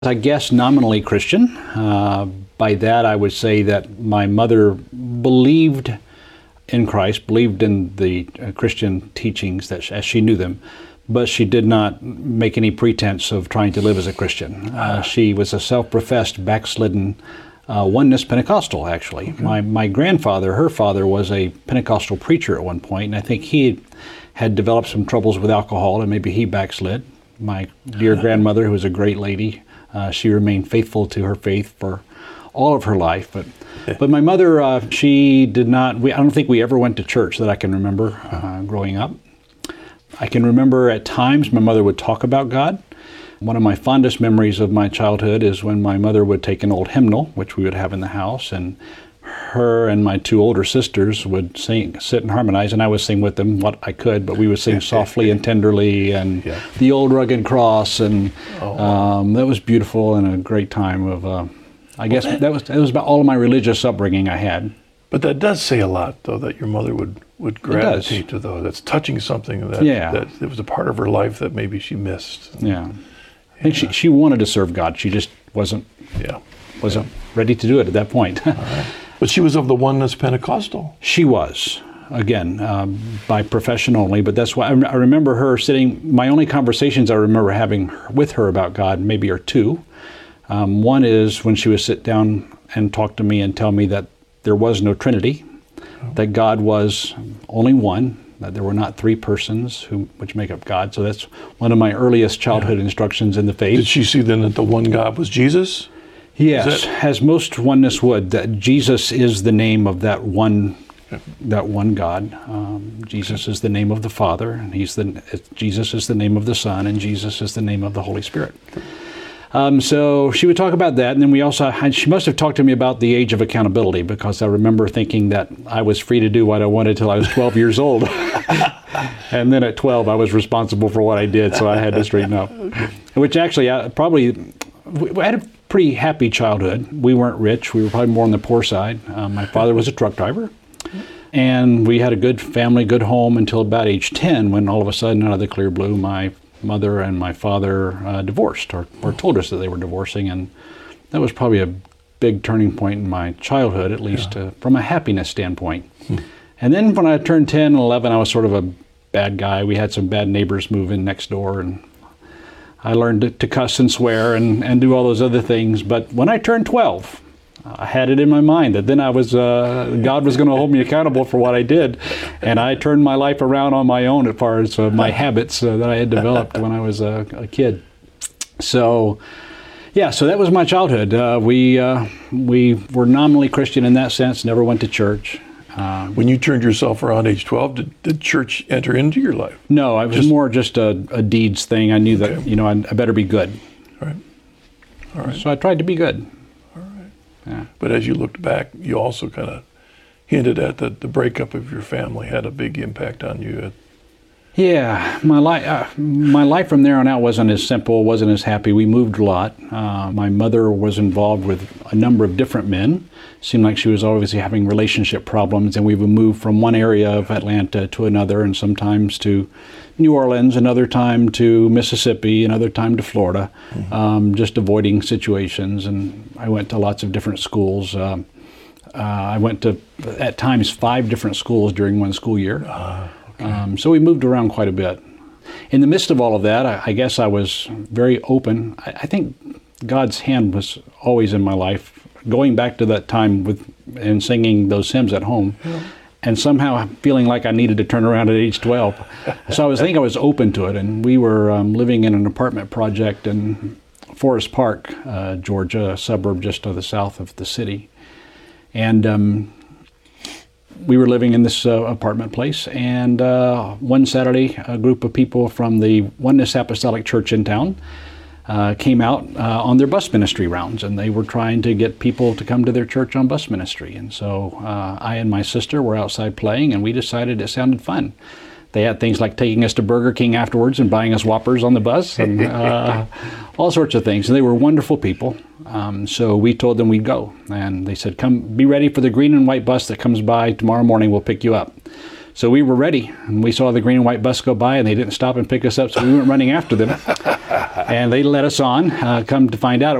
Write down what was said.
I guess nominally Christian. By that, I would say that my mother believed in Christ, believed in the Christian teachings that as she knew them, but she did not make any pretense of trying to live as a Christian. She was a self-professed, backslidden oneness Pentecostal, actually. Okay. My grandfather, her father, was a Pentecostal preacher at one point, and I think he had developed some troubles with alcohol, and maybe he backslid. My dear grandmother, who was a great lady, she remained faithful to her faith for all of her life. But my mother, she did not, I don't think we ever went to church that I can remember growing up. I can remember at times my mother would talk about God. One of my fondest memories of my childhood is when my mother would take an old hymnal, which we would have in the house, and her and my two older sisters would sing, sit and harmonize, and I would sing with them what I could, but we would sing softly and tenderly, and The Old Rugged Cross, and that was beautiful and a great time of, I guess that was about all of my religious upbringing I had. But that does say a lot, though, that your mother would gravitate to those. That's touching something that it was a part of her life that maybe she missed. Yeah. I think she wanted to serve God. She just wasn't ready to do it at that point. All right. But she was of the Oneness Pentecostal. She was, again, by profession only. But that's why I remember her sitting. My only conversations I remember having with her about God maybe are two. One is when she would sit down and talk to me and tell me that there was no Trinity, that God was only one, that there were not three persons which make up God. So that's one of my earliest childhood instructions in the faith. Did she see then that the one God was Jesus? Yes, as most oneness would, that Jesus is the name of that one God. Jesus is the name of the Father, and Jesus is the name of the Son, and Jesus is the name of the Holy Spirit. So she would talk about that, and then she must have talked to me about the age of accountability, because I remember thinking that I was free to do what I wanted till I was 12 years old. And then at 12, I was responsible for what I did, so I had to straighten up. Which actually, we had a pretty happy childhood. We weren't rich. We were probably more on the poor side. My father was a truck driver. And we had a good family, good home until about age 10, when all of a sudden, out of the clear blue, my mother and my father divorced, or told us that they were divorcing. And that was probably a big turning point in my childhood, at least from a happiness standpoint. And then when I turned 10 and 11, I was sort of a bad guy. We had some bad neighbors move in next door, and I learned to cuss and swear and do all those other things. But when I turned 12, I had it in my mind that then God was going to hold me accountable for what I did. And I turned my life around on my own as far as my habits that I had developed when I was a kid. So, so that was my childhood. We were nominally Christian in that sense, never went to church. When you turned yourself around age 12, did church enter into your life? No, it was more just a deeds thing. I knew that, I better be good. All right. So I tried to be good. All right. Yeah. But as you looked back, you also kind of hinted at the breakup of your family had a big impact on you. Yeah, my life from there on out wasn't as simple, wasn't as happy. We moved a lot. My mother was involved with a number of different men. Seemed like she was always having relationship problems, and we would move from one area of Atlanta to another, and sometimes to New Orleans, another time to Mississippi, another time to Florida, just avoiding situations. And I went to lots of different schools. I went to, at times, 5 different schools during one school year. So we moved around quite a bit. In the midst of all of that, I guess I was very open. I think God's hand was always in my life, going back to that time and singing those hymns at home, and somehow feeling like I needed to turn around at age 12. So I think I was open to it, and we were living in an apartment project in Forest Park, Georgia, a suburb just to the south of the city. And we were living in this apartment place, and one Saturday, a group of people from the Oneness Apostolic Church in town came out on their bus ministry rounds, and they were trying to get people to come to their church on bus ministry. And so I and my sister were outside playing, and we decided it sounded fun. They had things like taking us to Burger King afterwards and buying us Whoppers on the bus, and all sorts of things. And they were wonderful people. So we told them we'd go. And they said, come, be ready for the green and white bus that comes by tomorrow morning. We'll pick you up. So we were ready, and we saw the green and white bus go by, and they didn't stop and pick us up, so we went running after them. And they let us on. Come to find out,